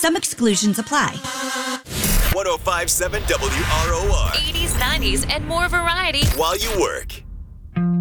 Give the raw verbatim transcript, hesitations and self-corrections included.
Some exclusions apply. one oh five point seven W R O R. eighties, nineties, and more variety While you work.